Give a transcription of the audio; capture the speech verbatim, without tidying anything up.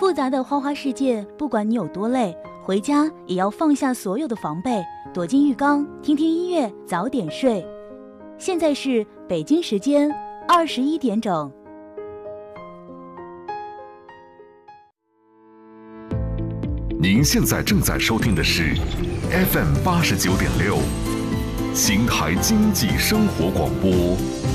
复杂的花花世界，不管你有多累，回家也要放下所有的防备，躲进浴缸，听听音乐，早点睡。现在是北京时间二十一点整。 您现在正在收听的是 F M 八十九点六，邢台经济生活广播。